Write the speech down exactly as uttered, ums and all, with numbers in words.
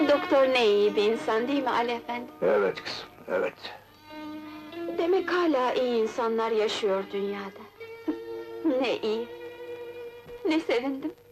Doktor ne iyi bir insan değil mi Ali efendi? Evet kızım, evet. Demek hala iyi insanlar yaşıyor dünyada. Ne iyi! Ne sevindim!